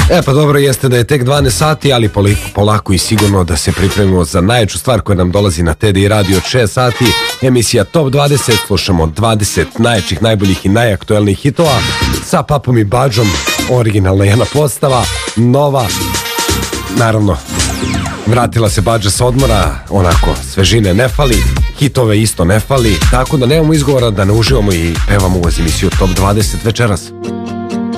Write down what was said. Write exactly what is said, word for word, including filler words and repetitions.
E pa dobro, jeste da je tek dvanaest sati, ali polako i sigurno da se pripremimo za najjaču stvar koja nam dolazi na T D I radio od šest sati. Emisija Top dvadeset, slušamo dvadeset najjačih, najboljih i najaktuelnijih hitova sa Papom i Badžom, originalna jedna postava, nova, naravno vratila se Badža s odmora, onako svežine ne fali, hitove isto ne fali, tako da nemamo izgovora da ne uživamo i pevamo uz emisiju Top dvadeset večeras.